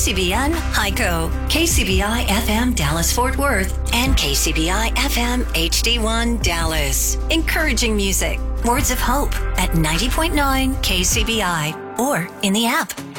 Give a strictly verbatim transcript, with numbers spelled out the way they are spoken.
C B N, Hyco, K C B I F M Dallas-Fort Worth, and K C B I F M H D one Dallas. Encouraging music, words of hope at ninety point nine K C B I or in the app.